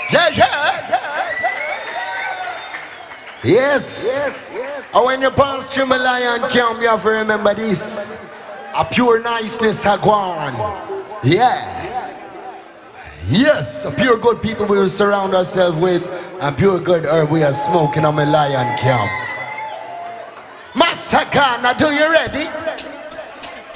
Yeah, yeah. Yes. And when you pass through my lion camp, you have to remember this. A pure niceness are gone. Yeah. Yes, a pure good people we will surround ourselves with, and pure good herb we are smoking on my lion camp. Massacre, now do you ready?